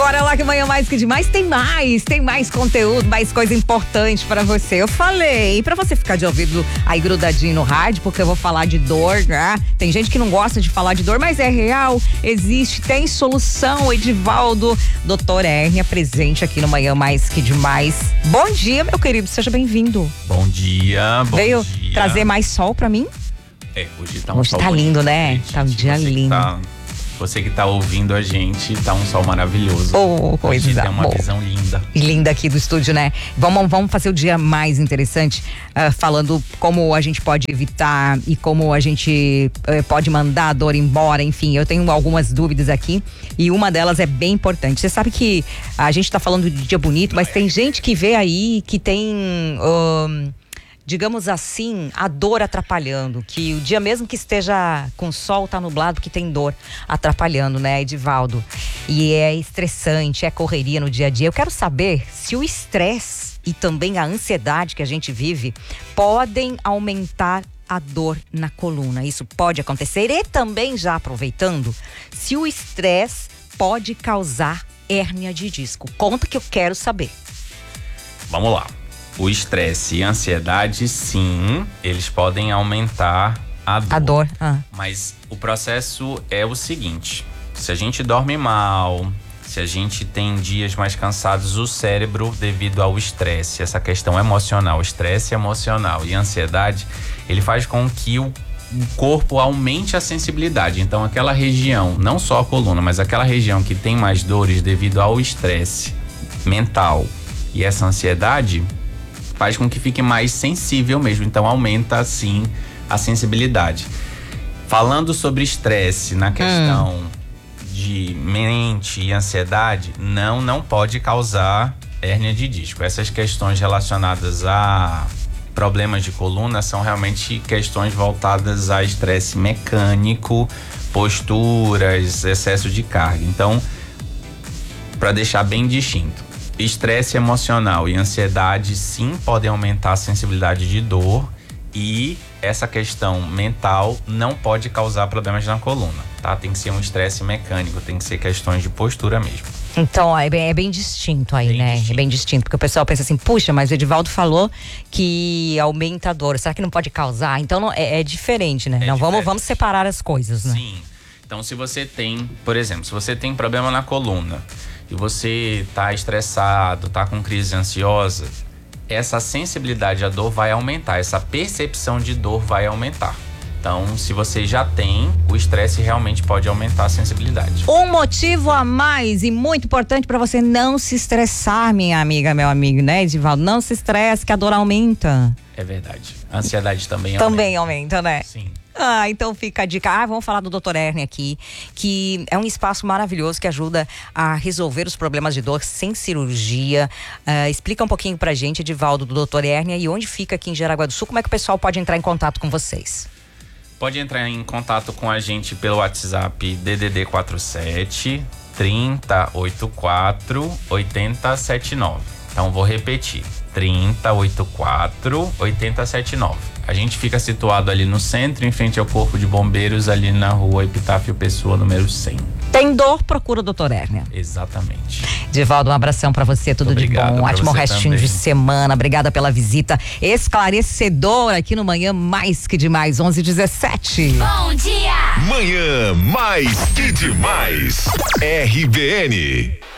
Bora lá que amanhã mais que demais tem mais conteúdo, mais coisa importante pra você. Eu falei, pra você ficar de ouvido aí grudadinho no rádio, porque eu vou falar de dor, né? Tem gente que não gosta de falar de dor, mas é real, existe, tem solução. Edivaldo, doutor Hérnia, presente aqui no Manhã Mais Que Demais. Bom dia, meu querido, seja bem-vindo. Bom dia, Veio trazer mais sol pra mim? Hoje tá um hoje sol tá lindo, bonito, né? gente. Tá um dia lindo. Você que tá ouvindo a gente, tá um sol maravilhoso. Coisa tem uma boa. visão linda. E linda aqui do estúdio, né? Vamos fazer o dia mais interessante, falando como a gente pode evitar e como a gente pode mandar a dor embora. Enfim, eu tenho algumas dúvidas aqui e uma delas é bem importante. Você sabe que a gente tá falando de dia bonito, mas tem gente que vê aí que tem... digamos assim, a dor atrapalhando, que o dia mesmo que esteja com sol, tá nublado, que tem dor atrapalhando, né, Edivaldo? E é estressante, é correria no dia a dia. Eu quero saber se o estresse e também a ansiedade que a gente vive podem aumentar a dor na coluna. Isso pode acontecer. E também, já aproveitando, se o estresse pode causar hérnia de disco. Conta que eu quero saber. Vamos lá. O estresse e a ansiedade, sim, eles podem aumentar a dor. Mas o processo é o seguinte: se a gente dorme mal, se a gente tem dias mais cansados, o cérebro, devido ao estresse, essa questão emocional, estresse emocional e ansiedade, ele faz com que o corpo aumente a sensibilidade. Então, aquela região, não só a coluna, mas aquela região que tem mais dores devido ao estresse mental e essa ansiedade, faz com que fique mais sensível mesmo, então aumenta assim a sensibilidade. Falando sobre estresse na questão de mente e ansiedade, não pode causar hérnia de disco. Essas questões relacionadas a problemas de coluna são realmente questões voltadas a estresse mecânico, posturas, excesso de carga. Então, para deixar bem distinto, estresse emocional e ansiedade sim podem aumentar a sensibilidade de dor, e essa questão mental não pode causar problemas na coluna, tá? Tem que ser um estresse mecânico, tem que ser questões de postura mesmo. Então, é bem distinto aí, né? Distinto. É bem distinto, porque o pessoal pensa assim, puxa, mas o Edivaldo falou que aumenta a dor, será que não pode causar? Então, não, é diferente, né? Não, diferente. Vamos separar as coisas, né? Sim. Então, se você tem, por exemplo, se você tem problema na coluna e você tá estressado, tá com crise ansiosa, essa sensibilidade à dor vai aumentar, essa percepção de dor vai aumentar. Então, se você já tem, o estresse realmente pode aumentar a sensibilidade. Um motivo a mais e muito importante para você não se estressar, minha amiga, meu amigo, né, Edivaldo? Não se estresse, que a dor aumenta. É verdade. A ansiedade também aumenta. Também aumenta, né? Sim. Então fica a dica. Vamos falar do Dr. Hérnia aqui, que é um espaço maravilhoso que ajuda a resolver os problemas de dor sem cirurgia. Explica um pouquinho pra gente, Edivaldo, do Dr. Hérnia, e onde fica aqui em Jaraguá do Sul, como é que o pessoal pode entrar em contato com vocês? Pode entrar em contato com a gente pelo WhatsApp DDD 47 3084 8079. Então vou repetir, 3084 8079. A gente fica situado ali no centro, em frente ao Corpo de Bombeiros, ali na rua Epitáfio Pessoa, número 100. Tem dor, procura o Dr. Hérnia. Exatamente. Edivaldo, um abração pra você, tudo de bom. Um ótimo restinho de semana. Obrigada pela visita esclarecedora aqui no Manhã Mais Que Demais, 11h17. Bom dia! Manhã Mais Que Demais. RBN.